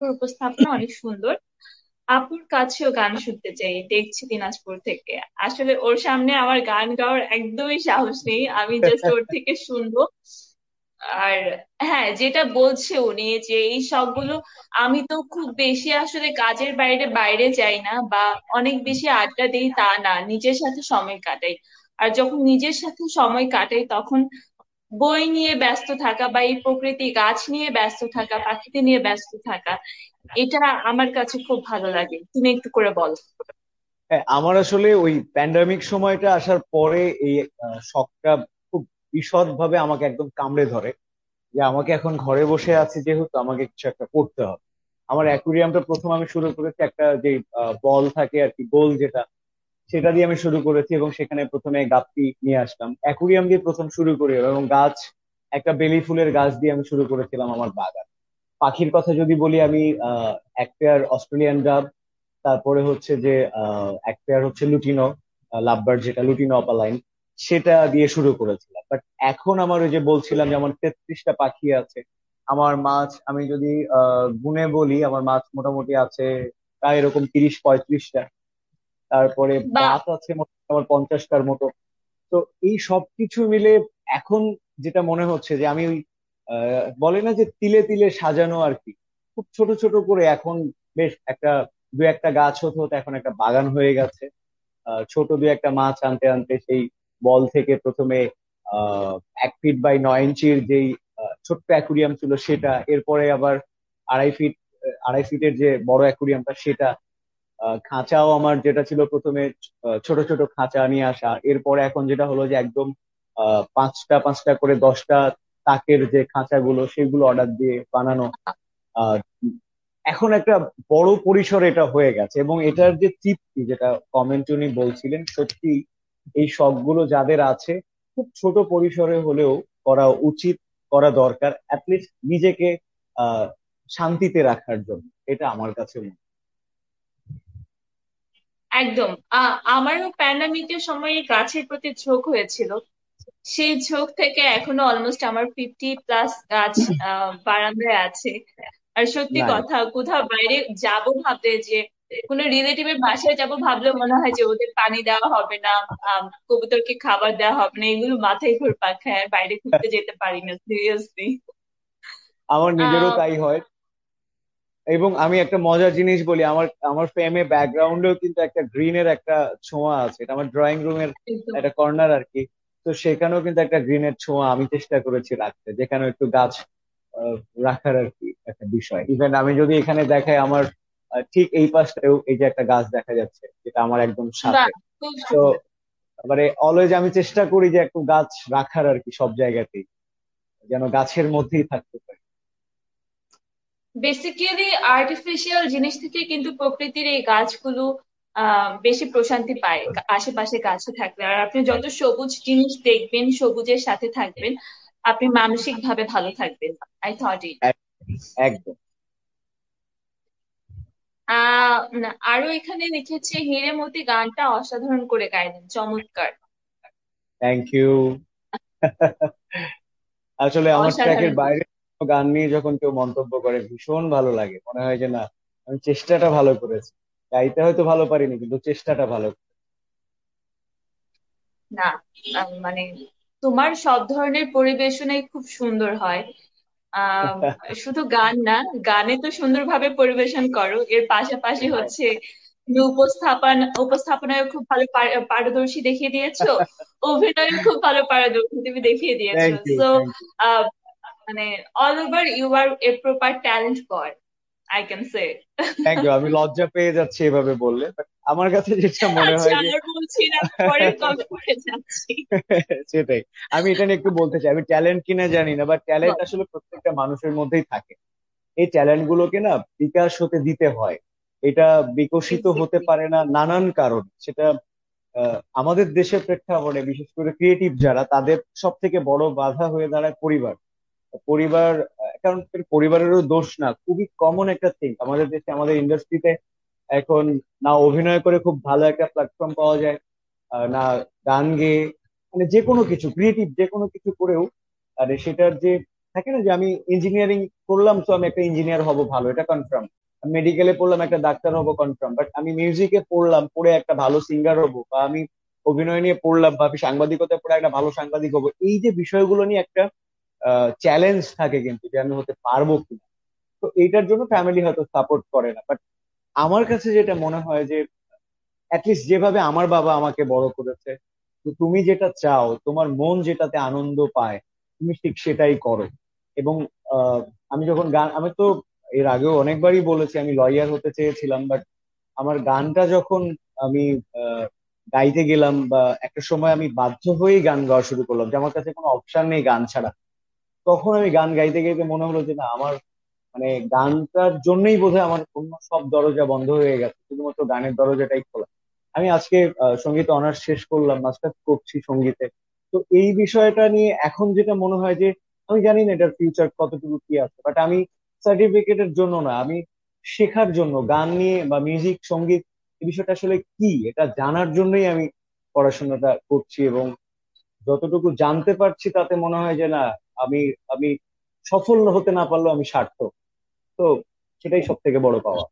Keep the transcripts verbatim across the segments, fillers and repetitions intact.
উপস্থাপনা অনেক সুন্দর। আপুর কাছেও গান শুনতে চাই, দেখছি দিনাজপুর থেকে। আসলে ওর সামনে আমার গান গাওয়ার একদমই সাহস নেই, আমি জাস্ট ওর থেকে শুনবো। আর হ্যাঁ, যেটা বলছে উনি যে এই সবগুলো, আমি তো খুব বেশি আসলে কাজের বাইরে বাইরে যাই না বা অনেক বেশি আড্ডা দিই তা না, নিজের সাথে সময় কাটাই। আর যখন নিজের সাথে সময় কাটাই তখন বই নিয়ে ব্যস্ত থাকা বা এই প্রকৃতি গাছ নিয়ে ব্যস্ত থাকা, পাখিতে নিয়ে ব্যস্ত থাকা, এটা আমার কাছে খুব ভালো লাগে। তুমি একটু করে বলো। হ্যাঁ, আমার আসলে ওই প্যান্ডামিক সময়টা আসার পরে এই আহ, শখটা খুব বিশদ ভাবে আমাকে একদম কামড়ে ধরে, যে আমাকে এখন ঘরে বসে আছি যেহেতু আমাকে কিছু একটা করতে হবে। আমার অ্যাকুরিয়ামটা প্রথম আমি শুরু করেছি একটা যে বল থাকে আর কি, গোল যেটা, সেটা দিয়ে আমি শুরু করেছি এবং সেখানে প্রথমে গাপ্পি নিয়ে আসলাম, অ্যাকুরিয়াম দিয়ে প্রথম শুরু করি এবং গাছ, একটা বেলি ফুলের গাছ দিয়ে আমি শুরু করেছিলাম আমার বাগান। পাখির কথা যদি বলি, আমি আহ এক পেয়ার অস্ট্রেলিয়ান ডাব, তারপরে হচ্ছে যে আহ এক পেয়ার হচ্ছে লুটিনো লাভবার্ড, যেটা লুটিনো অপালাইন, সেটা দিয়ে শুরু করেছিলাম। বাট এখন আমার ওই যে বলছিলাম যে আমার তেত্রিশটা পাখি আছে। আমার মাছ আমি যদি আহ গুণে বলি, আমার মাছ মোটামুটি আছে প্রায় এরকম তিরিশ পঁয়ত্রিশটা। তারপরে বা গাছ আছে মোটামুটি আমার পঞ্চাশটার মতো। তো এই সব কিছু মিলে এখন যেটা মনে হচ্ছে যে আমি ওই আহ, বলে না যে তিলে তিলে সাজানো আর কি, খুব ছোট ছোট করে এখন বেশ একটা দু একটা গাছ হতে হতে এখন একটা বাগান হয়ে গেছে। আহ, ছোট দু একটা মাছ আনতে আনতে সেই বল থেকে প্রথমে আহ এক ফিট বাই নয় ইঞ্চির যেই আহ, ছোট্ট অ্যাকুরিয়াম ছিল সেটা, এরপরে আবার আড়াই ফিট আড়াই ফিটের যে বড় অ্যাকুরিয়ামটা সেটা, আহ, খাঁচাও আমার যেটা ছিল প্রথমে আহ, ছোট ছোট খাঁচা নিয়ে আসা, এরপরে এখন যেটা হলো যে একদম আহ, পাঁচটা পাঁচটা করে দশটা তাকের যে খাঁচাগুলো সেগুলো অর্ডার দিয়ে বানানো। আহ, এখন একটা বড় পরিসরে এটা হয়ে গেছে এবং এটার যে তৃপ্তি, যেটা কমেন্ট উনি বলছিলেন, সত্যি এই শখগুলো যাদের আছে খুব ছোট পরিসরে হলেও করা উচিত, করা দরকার, অ্যাটলিস্ট নিজেকে আহ শান্তিতে রাখার জন্য। এটা আমার কাছে মনে হয়। একদম, আ- আমারও প্যান্ডামিকের সময় এই গাছের প্রতি ঝোঁক হয়েছিল। সেই ঝোঁক থেকে এখনো অলমোস্ট আমার ফিফটি প্লাস গাছ আহ বারান্দায় আছে। আর সত্যি নাই, কথা, কোথাও বাইরে যাব ভাবলে যে কোনো রিলেটিভের বাসায় যাব ভাবলে মনে হয় যে ওদের পানি দেওয়া হবে না, আম, কবুতরকে খাবার দেওয়া হবে না, এগুলো মাথায় ঘুরপাক খায়, আর বাইরে ঘুরতে যেতে পারি না সিরিয়াসলি। আমার নিজেরও আহ তাই হয়। এবং আমি একটা মজার জিনিস বলি, আমার আমার ফ্রেমে ব্যাকগ্রাউন্ডেও কিন্তু একটা গ্রিনের একটা ছোঁয়া আছে, এটা আমার ড্রয়িং রুমের একদম। একটা কর্নার আর কি। তো সেখানেও কিন্তু একটা গ্রিনের ছোঁয়া আমি চেষ্টা করেছি রাখতে, যেখানে একটু গাছ আহ, রাখার আর কি একটা বিষয়। ইভেন আমি যদি এখানে দেখাই, আমার আহ, ঠিক এই পাশটাও এই যে একটা গাছ দেখা যাচ্ছে, যেটা আমার একদম বাহ, সাথে। খুব তো সুন্দর। মানে অলওয়েজ আমি চেষ্টা করি যে একটু গাছ রাখার আর কি সব জায়গাতেই, যেন গাছের মধ্যেই থাকতে পারি। বেসিক্যালি আর্টিফিশিয়াল জিনিস থেকে কিন্তু প্রকৃতির এই গাছগুলো আহ বেশি প্রশান্তি পায় আশেপাশে গাছে থাকলে। আর আপনি যত সবুজ জিনিস দেখবেন, সবুজের সাথে থাকবেন, আপনি মানসিক ভাবে ভালো থাকবেন। I thought it. এক- একদম। আহ না, আরো এখানে লিখেছে হিরেমতি গানটা অসাধারণ করে গাইলেন, চমৎকার। Thank you. আসলে আমার ট্র্যাকের অসাধারণ। বাইরে কোনো গান নিয়ে যখন কেউ মন্তব্য করে ভীষণ ভালো লাগে, মনে হয় যে না, আমি চেষ্টাটা ভালো করেছি। গাইতে হয়তো ভালো পারিনি কিন্তু চেষ্টাটা ভালো। না, আহ, মানে তোমার সব ধরনের পরিবেশনাই খুব সুন্দর হয়। আহ শুধু গান না, গানে তো সুন্দরভাবে পরিবেশন করো, এর পাশাপাশি হচ্ছে তুমি উপস্থাপন উপস্থাপনায় খুব ভালো পার- পারদর্শী দেখিয়ে দিয়েছো। অভিনয়ে খুব ভালো পারদর্শী তুমি দেখিয়ে দিয়েছো। Thank you, so thank you. মানে all over you R a proper talent boy, I can say. Thank you, আমি লজ্জা পেয়ে যাচ্ছি এভাবে বললে, বাট আমার কাছে যেটা মনে আচ্ছা, হয় যে আর বলছি না, পরের কমেন্টে যাচ্ছি। সেটাই, আমি এটা নিয়ে একটু বলতে চাই, আমি ট্যালেন্ট কিনা জানি না, বাট ট্যালেন্ট বল। আসলে প্রত্যেকটা মানুষের মধ্যেই থাকে। এই ট্যালেন্ট গুলোকে না বিকাশ হতে দিতে হয়। এটা বিকশিত হতে এক্স্যাক্টলি। পারে না নানান কারণ, সেটা আহ, আমাদের দেশের প্রেক্ষাপটে বিশেষ করে ক্রিয়েটিভ যারা, তাদের সব থেকে বড় বাধা হয়ে দাঁড়ায় পরিবার। পরিবার, আহ, কারণ পরিবারেরও দোষ না, খুবই কমন একটা থিং আমাদের দেশে, আমাদের ইন্ডাস্ট্রিতে এখন না অভিনয় করে খুব ভালো একটা প্ল্যাটফর্ম পাওয়া যায়, আহ, না গান গেয়ে, মানে যে কোনো কিছু ক্রিয়েটিভ যে কোনো কিছু করেও, আর সেটার যে থাকে না যে আমি ইঞ্জিনিয়ারিং করলাম তো আমি একটা ইঞ্জিনিয়ার হব, ভালো, এটা কনফার্ম। মেডিকেলে পড়লাম একটা ডাক্তার হব, কনফার্ম। বাট আমি মিউজিকে পড়লাম, পড়ে একটা ভালো সিঙ্গার হব, বা আমি অভিনয় নিয়ে পড়লাম বা আমি সাংবাদিকতা পড়ে একটা ভালো সাংবাদিক হব, এই যে বিষয়গুলো নিয়ে একটা চ্যালেঞ্জ থাকে কিন্তু, যে আমি হতে পারবো কিনা। তো এইটার জন্য ফ্যামিলি হয়তো সাপোর্ট করে না। বাট আমার কাছে যেটা মনে হয় যে অ্যাটলিস্ট যেভাবে আমার বাবা আমাকে বড় করেছে, তো তুমি যেটা চাও, তোমার মন যেটাতে আনন্দ পায়, তুমি ঠিক সেটাই করো। এবং আহ, আমি যখন গান, আমি তো এর আগেও অনেকবারই বলেছি আমি লয়ার হতে চেয়েছিলাম, বাট আমার গানটা যখন আমি আহ, গাইতে গেলাম, বা একটা সময় আমি বাধ্য হয়েই গান গাওয়া শুরু করলাম, যে আমার কাছে কোনো অপশন নেই গান ছাড়া, তখন আমি গান গাইতে গাইতে মনে হলো যে না, আমার মানে গানটার জন্যই বোধহয় আমার অন্য সব দরজা বন্ধ হয়ে গেছে, শুধুমাত্র গানের দরজাটাই খোলা। আমি আজকে আহ, সঙ্গীতে অনার্স শেষ করলাম, মাস্টার্স করছি সঙ্গীতে। তো এই বিষয়টা নিয়ে এখন যেটা মনে হয় যে আমি জানি না এটার ফিউচার কতটুকু কি আছে, বাট আমি সার্টিফিকেটের জন্য না, আমি শেখার জন্য গান নিয়ে বা মিউজিক সঙ্গীত এই বিষয়টা আসলে কি, এটা জানার জন্যই আমি পড়াশোনাটা করছি। এবং যতটুকু জানতে পারছি তাতে মনে হয় যে না, আমি আমি সফল হতে না পারলেও আমি সার্থক। তো সেটাই সব থেকে বড় পাওয়া।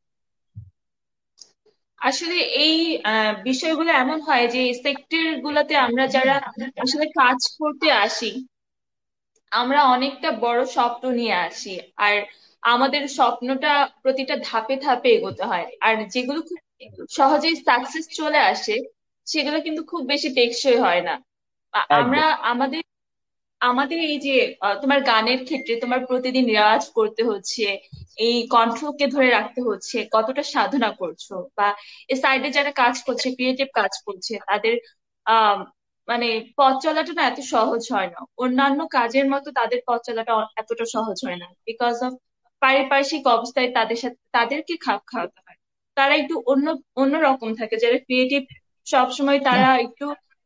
আসলে এই আহ, বিষয়গুলো এমন হয় যে সেক্টর গুলাতে আমরা যারা আসলে কাজ করতে আসি, আমরা অনেকটা বড় স্বপ্ন নিয়ে আসি। আর আমাদের স্বপ্নটা প্রতিটা ধাপে ধাপে এগোতে হয়, আর যেগুলো খুব সহজেই সাকসেস চলে আসে সেগুলো কিন্তু খুব বেশি টেকসই হয় না। আ- আমরা একদম। আমাদের আমাদের এই যে আহ, তোমার গানের ক্ষেত্রে তোমার প্রতিদিন রেওয়াজ করতে হচ্ছে, এই কণ্ঠকে ধরে রাখতে হচ্ছে, কতটা সাধনা করছো, বা এ সাইডে যারা কাজ করছে, ক্রিয়েটিভ কাজ করছে, তাদের আহ মানে পথ চলাটা না এত সহজ হয় না। অন্যান্য কাজের মতো তাদের পথ চলাটা অ- এতটা সহজ হয় না, বিকজ অফ পারিপার্শ্বিক অবস্থায় তাদের সাথে তাদেরকে খাপ খাওয়াতে হয়। তারা একটু অন্য অন্য রকম থাকে, যারা ক্রিয়েটিভ সবসময় তারা একটু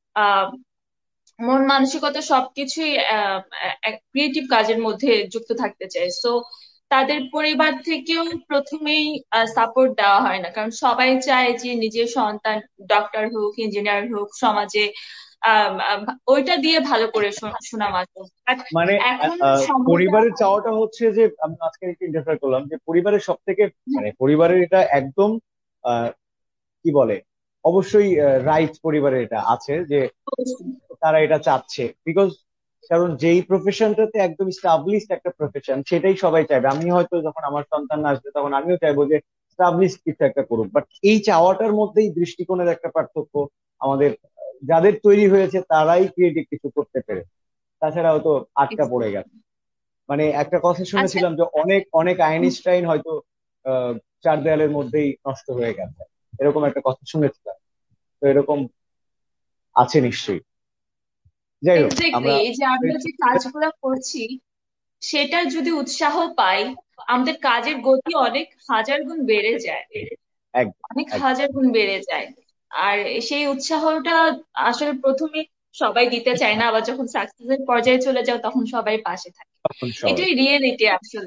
মন মানসিকতা সবকিছুই ক্রিয়েটিভ কাজের মধ্যে যুক্ত থাকতে চায়। সো তাদের পরিবার থেকেও প্রথমেই সাপোর্ট দেওয়া হয় না, কারণ সবাই চায় যে নিজের সন্তান ডক্টর হোক, ইঞ্জিনিয়ার হোক, সমাজে আহ আহ, ওইটা দিয়ে ভালো করে শু- সুনাম আসুক। But মানে আহ, এখন আহ, সময়টা পরিবারের চাওয়াটা হচ্ছে যে, আমি আজকে একটু ইন্টারফেয়ার করলাম, যে পরিবারের সব থেকে মানে পরিবারের এটা একদম আহ, কি বলে, অবশ্যই রাইট, পরিবারের এটা আছে যে তারা এটা চাচ্ছে, বিকজ কারণ যেই প্রফেশনটাতে একদম স্টাবলিশড একটা প্রফেশন, সেটাই সবাই চাইবে। আমি হয়তো যখন আমার সন্তান আসবে তখন আমিও চাইবো যে স্টাবলিশড কিছু একটা করুক, বাট এই চাওয়াটার মধ্যেই দৃষ্টিকোণের একটা পার্থক্য আমাদের। যাদের তৈরি হয়েছে তারাই ক্রিয়েটিভ কিছু করতে পেরে, তাছাড়া হয়তো আটকা পড়ে গেছে। মানে একটা কথা আচ্ছা, শুনেছিলাম যে অনেক অনেক আইনস্টাইন হয়তো আহ চার দেয়ালের মধ্যেই নষ্ট হয়ে গেছে, এরকম একটা কথা শুনেছিলাম। তো এরকম আছে নিশ্চয়ই। যাই হোক, এক্স্যাক্টলি, আমরা এই যে আমরা যে কাজগুলো করছি সেটা যদি উৎসাহ পাই, আমাদের কাজের গতি অনেক হাজার গুণ বেড়ে যায়, একদম অনেক একদম হাজার গুণ বেড়ে যায়। আর সেই উৎসাহটা আসলে প্রথমে সবাই দিতে চায় না, আবার যখন সাকসেসের পর্যায়ে চলে যাও তখন সবাই পাশে থাকে। তখন সবাই। এটাই রিয়েলিটি আসলে।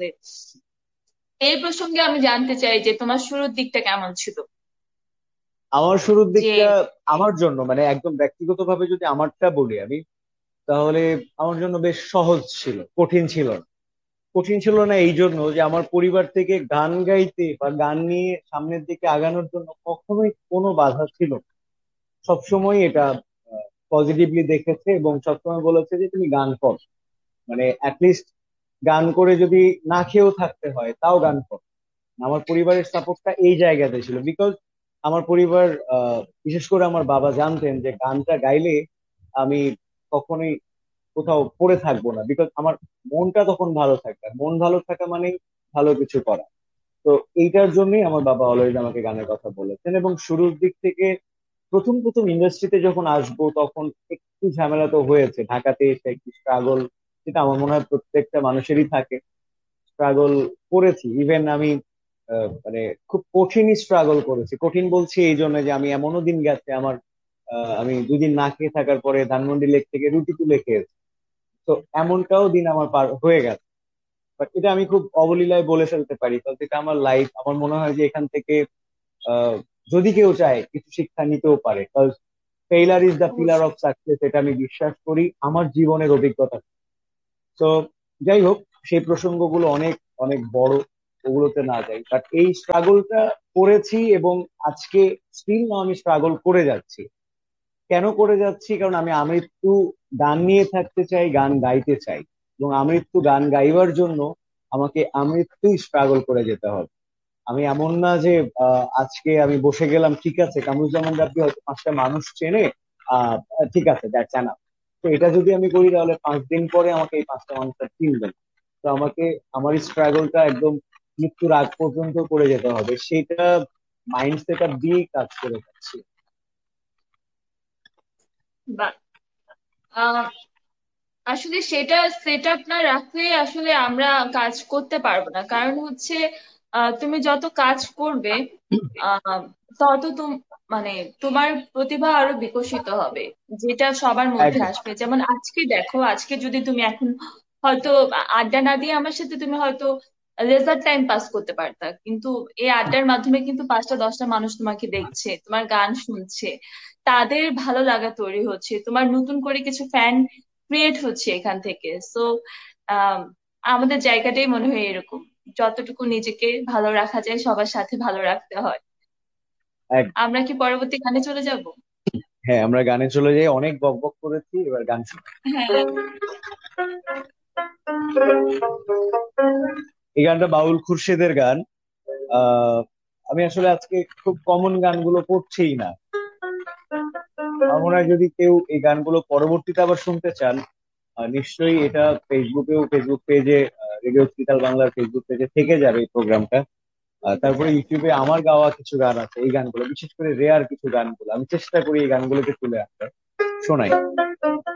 এই প্রসঙ্গে আমি জানতে চাই যে তোমার শুরুর দিকটা কেমন ছিল? আমার শুরুর যে দিকটা, আমার জন্য মানে একদম ব্যক্তিগতভাবে যদি আমারটা বলি আমি, তাহলে আমার জন্য বেশ সহজ ছিল, কঠিন ছিল না। কঠিন ছিল না এই জন্য যে আমার পরিবার থেকে গান গাইতে বা গান নিয়ে সামনের দিকে আগানোর জন্য কখনোই কোনো বাধা ছিল না। সবসময় এটা পজিটিভলি দেখেছে এবং সবসময় বলেছে যে তুমি গান কর, মানে অ্যাটলিস্ট গান করে যদি না খেয়েও থাকতে হয় তাও গান কর। আমার পরিবারের সাপোর্টটা এই জায়গাতে ছিল, বিকজ আমার পরিবার আহ, বিশেষ করে আমার বাবা জানতেন যে গানটা গাইলে আমি কখনোই কোথাও পড়ে থাকবো না, বিকজ আমার মনটা তখন ভালো থাকবে, আর মন ভালো থাকা মানেই ভালো কিছু করা। তো এইটার জন্যই আমার বাবা অলওয়েজ আমাকে গানের কথা বলেছেন। এবং শুরুর দিক থেকে প্রথম প্রথম ইন্ডাস্ট্রিতে যখন আসবো তখন একটু ঝামেলা তো হয়েছে, ঢাকাতে এসে একটু স্ট্রাগল, যেটা আমার মনে হয় প্রত্যেকটা মানুষেরই থাকে। স্ট্রাগল করেছি, ইভেন আমি আহ, মানে খুব কঠিনই স্ট্রাগল করেছি। কঠিন বলছি এই জন্য যে আমি এমনও দিন গেছে আমার, আহ, আমি দুদিন না খেয়ে থাকার পরে ধানমন্ডি লেক থেকে রুটি তুলে খেয়েছি। তো এমনটাও দিন আমার পার হয়ে গেছে। বাট এটা আমি খুব অবলীলায় বলে ফেলতে পারি, কারণ এটা আমার লাইফ। আমার মনে হয় যে এখান থেকে আহ, যদি কেউ চায় কিছু শিক্ষা নিতেও পারে, কারণ ফেইলার ইজ দ্য পিলার অবশ্যই। অফ সাকসেস, এটা আমি বিশ্বাস করি আমার জীবনের অভিজ্ঞতা। তো যাই হোক, সেই প্রসঙ্গগুলো অনেক অনেক বড়, ওগুলোতে না যাই। বাট এই স্ট্রাগলটা করেছি, এবং আজকে স্টিল আমি স্ট্রাগল করে যাচ্ছি। কেন করে যাচ্ছি? কারণ আমি আমৃত্যু গান নিয়ে থাকতে চাই, গান গাইতে চাই, এবং আমৃত্যু গান গাইবার জন্য আমাকে আমৃত্যুই স্ট্রাগল করে যেতে হবে। আমি এমন না যে আহ, আজকে আমি বসে গেলাম, ঠিক আছে কামরুজ্জামান রাব্বি হয়তো পাঁচটা মানুষ চেনে, আহ ঠিক আছে দ্যাটস এনাফ। তো এটা যদি আমি করি তাহলে পাঁচ দিন পরে আমাকে এই পাঁচটা মানুষটা চিনবেন। তো আমাকে আমার স্ট্রাগলটা একদম মৃত্যুর আগ পর্যন্ত করে যেতে হবে, সেটা মাইন্ড সেট আপ দিয়েই কাজ করে যাচ্ছি। বা আসলে সেটা সেট আপ না রাখলে আসলে আমরা কাজ করতে পারবো না। কারণ হচ্ছে আহ, তুমি যত কাজ করবে আহ, তত তুম মানে তোমার প্রতিভা আরো বিকশিত হবে, যেটা সবার মধ্যে একদম। আসবে। যেমন আজকে দেখো, আজকে যদি তুমি এখন হয়তো আড্ডা না দিয়ে আমার সাথে তুমি হয়তো লেজার টাইম পাস করতে পারতা, কিন্তু এই আড্ডার মাধ্যমে কিন্তু পাঁচটা দশটা মানুষ তোমাকে দেখছে, তোমার গান শুনছে, তাদের ভালো লাগা তৈরি হচ্ছে, তোমার নতুন করে কিছু ফ্যান ক্রিয়েট হচ্ছে এখান থেকে। সো আমাদের জায়গাটাই মনে হয় এরকম, যতটুকু নিজেকে ভালো রাখা যায় সবার সাথে ভালো রাখতে হয়। এক আমরা কি পরবর্তী গানে চলে যাব? হ্যাঁ, আমরা গানে চলে যাই, অনেক বক বক করেছি, এবার গান শুনি। হ্যাঁ। এই গানটা বাউল খুরশেদের গান। আহ আমি আসলে আজকে খুব কমন গানগুলো পড়ছিই না। আমার মনে হয় যদি কেউ এই গানগুলো পরবর্তীতে আবার শুনতে চান, আহ, নিশ্চয়ই এটা ফেসবুকেও, ফেসবুক পেজে, রেডিও হসপিটাল বাংলার ফেসবুক পেজে থেকে যাবে এই প্রোগ্রামটা। তারপরে ইউটিউবে আমার গাওয়া কিছু গান আছে, এই গানগুলো বিশেষ করে রেয়ার কিছু গানগুলো আমি চেষ্টা করি এই গানগুলোকে তুলে আনতে, শোনাই।